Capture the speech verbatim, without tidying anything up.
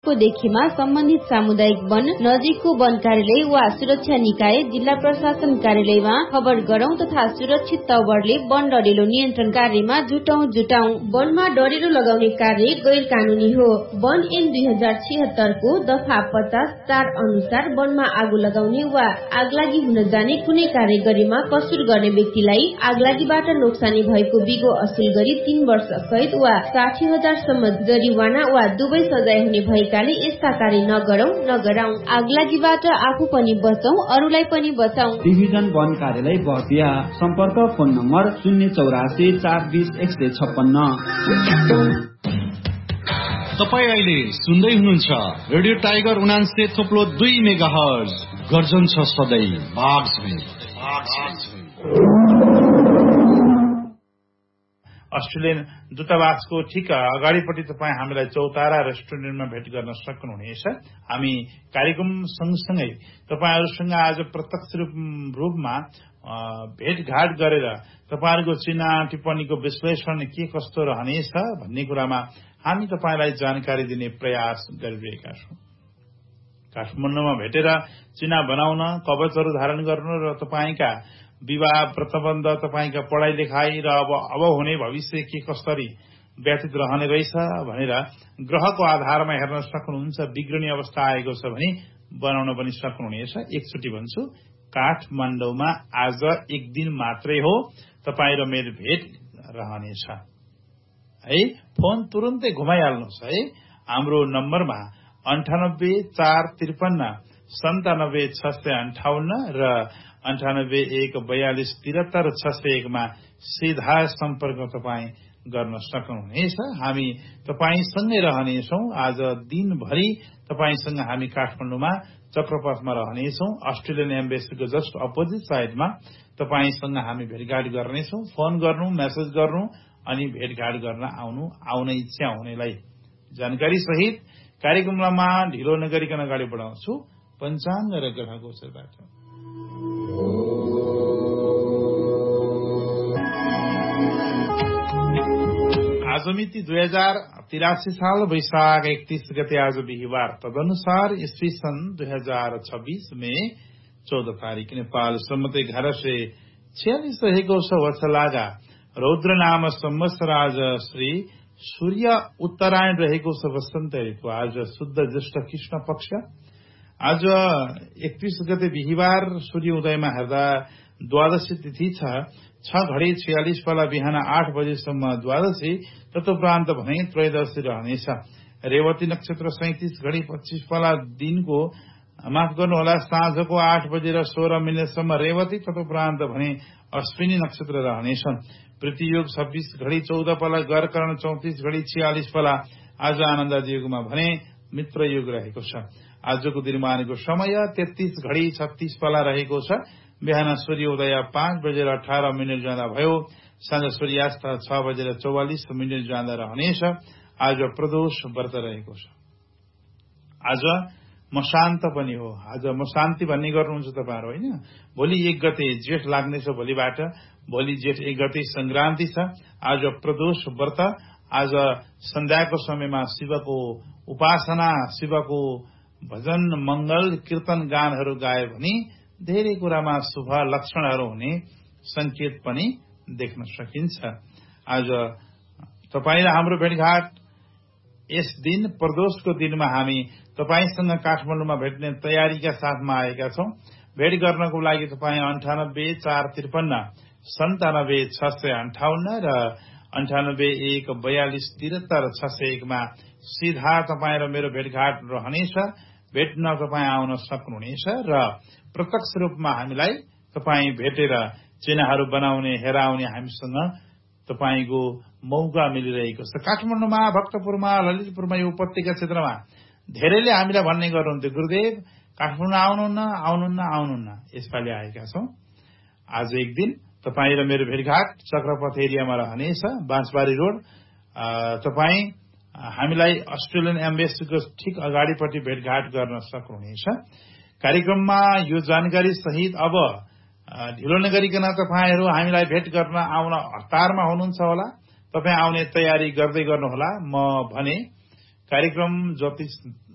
को देखेमा सम्बन्धित सामुदायिक वन नजिकको वन कार्यालय वा सुरक्षा निकाय जिल्ला प्रशासन कार्यालयमा खबर गरौं तथा सुरक्षित तवरले वन डढेलो नियन्त्रण कार्यमा जुटौं जुटाउँ। वनमा डढेलो लगाउने कार्य गैर कानूनी हो। वन ऐन दुई हजार छिहत्तर को दफा पचास चार अनुसार वनमा आगो लगाउने वा आगलागी हुन जाने कुनै कार्य गरेमा कसुर गर्ने व्यक्तिलाई आगलागीबाट नोक्सानी भएको बिगो असुल गरी तीन वर्ष कैद वा साठी हजार सम्म जरिवाना वा दुवै सजाय हुने भएका यस्ता कार्य नगरौं नगराउँ। आगलागीबाट आफू पनि बचौं अरूलाई पनि बचाउँ। डिभिजन वन कार्यालय बहतिया। सम्पर्क फोन नम्बर शून्य चौरासी चार बीस एक सय छप्पन्न। तपाईँ अहिले सुन्दै हुनुहुन्छ रेडियो टाइगर उनान्से थोप्लो दुई मेगा हर्ज। गर्जन छ सधैँ बाघ अस्ट्रेलियन दूतावासको ठिक अगाडिपट्टि तपाईँ हामीलाई चौतारा रेस्टुरेन्टमा भेट गर्न सक्नुहुनेछ। हामी कार्यक्रम सँगसँगै तपाईँहरूसँग आज प्रत्यक्ष रूपमा भेटघाट गरेर तपाईँहरूको चिना टिप्पणीको विश्लेषण के कस्तो रहनेछ भन्ने कुरामा हामी तपाईँलाई जानकारी दिने प्रयास गरिरहेका छौं। काठमाडौँमा भेटेर चिना बनाउन, कवचहरू धारण गर्नु र तपाईँका विवाह व्रतबन्ध, तपाईँका पढाइ लेखाइ र अब अब हुने भविष्य के कसरी व्यतीत रहने रहेछ भनेर ग्रहको आधारमा हेर्न सक्नुहुन्छ। बिग्रने अवस्था आएको छ भने बनाउन पनि सक्नुहुनेछ। एकचोटि भन्छु, काठमाडौँमा आज एक दिन मात्रै हो तपाईँ र मेरो भेट रहनेछ है। फोन तुरुन्तै घुमाइहाल्नुहोस् है। हाम्रो नम्बरमा अन्ठानब्बे चार त्रिपन्न सन्तानब्बे छ सय अन्ठाउन्न र अन्ठानब्बे एक बयालिस त्रिहत्तर छ सय एकमा सीधा सम्पर्क तपाईँ गर्न सक्नुहुनेछ। हामी तपाईँसँगै रहनेछौँ। आज दिनभरि तपाईँसँग हामी काठमाडौँमा चक्रपथमा रहनेछौँ। अस्ट्रेलियन एम्बेसीको जस्ट अपोजिट साइडमा तपाईँसँग हामी भेटघाट गर्नेछौँ। फोन गर्नु, मेसेज गर्नु अनि भेटघाट गर्न आउनु आउने इच्छा हुनेलाई जानकारी सहित कार्यक्रममा ढिलो नगरिकन अगाडि बढाउँछु पञ्चाङ्ग र ग्रह गोचरबाट। आज मिति दुई हजार तिरासी साल वैशाख एकतीस गते आज बिहिबार। तदनुसार ईस्वी सन दुई हजार छब्बीस में चौदह तारीख नेपाल सम्मत एघार सय छियालिस रहेको छ वत्सलागा रौद्र नाम संवत्सर। आज श्री सूर्य उत्तरायण रहेको छ वसन्त ऋतु। आज शुद्ध ज्येष्ठ कृष्ण पक्ष। आज एकतीस गते बिहिबार सूर्य उदयमा हेर्दा द्वादशी तिथि छ। छ घडी छियालिस पाला बिहान आठ बजेसम्म द्वादशी, तत्परान्त भने त्रयोदशी रहनेछ। रेवती नक्षत्र सैतिस घडी पच्चीस पाला दिनको माफ गर्नुहोला साँझको आठ बजेर सोह्र मिनटसम्म रेवती, तत्परान्त भने अश्विनी नक्षत्र रहनेछन्। प्रतियोग छब्बीस घडी चौध पाला, गरकरण चौतिस घडी छियालिस पाला। आज आनन्द युगमा भने मित्र युग रहेको छ। आजको दिनमानको समय तेत्तीस घडी छत्तीस पाला रहेको छ। बिहान सूर्योदय पाँच बजेर अठार मिनट जाँदा भयो। साँझ सूर्यास्त छ बजेर चौवालिस मिनट जाँदा रहनेछ। आज प्रदोष व्रत रहेको छ। आज मशान्त पनि हो। आज मशान्ति भन्ने गर्नुहुन्छ तपाईँहरू होइन। भोलि एक गते जेठ लाग्नेछ। भोलिबाट भोलि जेठ एक गते संक्रान्ति छ। आज प्रदोष व्रत। आज सन्ध्याको समयमा शिवको उपासना, शिवको भजन मंगल कीर्तन गानहरू गायो भने धेरै कुरामा शुभ लक्षणहरू हुने संकेत पनि देख्न सकिन्छ। आज तपाईँ र हाम्रो भेटघाट यस दिन प्रदोषको दिनमा हामी तपाईसँग काठमाडौँमा भेट्ने तयारीका साथमा आएका छौं। भेट गर्नको लागि तपाईँ अन्ठानब्बे चार त्रिपन्न सन्तानब्बे छ सय अन्ठाउन्न र अन्ठानब्बे एक बयालिस त्रिहत्तर छ सय एकमा सीधा तपाईँ र मेरो भेटघाट रहनेछ। भेट्न तपाईँ आउन सक्नुहुनेछ र प्रत्यक्ष रूपमा हामीलाई तपाईँ भेटेर चिनाहरू बनाउने, हेराउने हामीसँग तपाईँको मौका मिलिरहेको छ। काठमाडौँमा, भक्तपुरमा, ललितपुरमा, यो उपत्यका क्षेत्रमा धेरैले हामीलाई भन्ने गर्नुहुन्थ्यो, गुरुदेव काठमाडौँ आउनुहुन्न आउनुहुन्न आउनुहुन्न। यसपालि आएका छौं। आज एक दिन तपाईँ र मेरो भेटघाट चक्रपथ एरियामा रहनेछ। बाँसबारी रोड। तपाईँ हामीलाई अस्ट्रेलियन एम्बेसीको ठिक अगाडिपट्टि भेटघाट गर्न सक्नुहुनेछ। कार्यक्रममा यो जानकारी सहित अब ढिलो नगरिकन तपाईँहरू हामीलाई भेट गर्न आउन हतारमा हुनुहुन्छ होला। तपाईँ आउने तयारी गर्दै गर्नुहोला। म भने कार्यक्रम जति